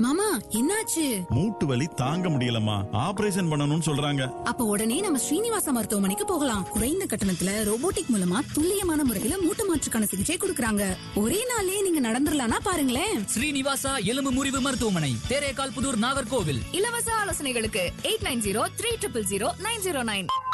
மாமா என்னாச்சு? மூட்டு வலி தாங்க முடியலம்மா, ஆபரேஷன் பண்ணணும்னு சொல்றாங்க. அப்ப உடனே நம்ம ஸ்ரீனிவாசா மருத்துவமனைக்கு போகலாம். குறைந்த கட்டணத்துல ரோபோட்டிக் மூலமா துல்லியமான முறையில மூட்டு மாற்றுக்கான சிகிச்சை கொடுக்கறாங்க. ஒரே நாளே நீங்க நடந்துடலாம்னா பாருங்களேன். ஸ்ரீனிவாசா எலும்பு முறிவு மருத்துவமனை, தேரேகால் புதூர், நாகர்கோவில். இலவச ஆலோசனைகளுக்கு 8903000909.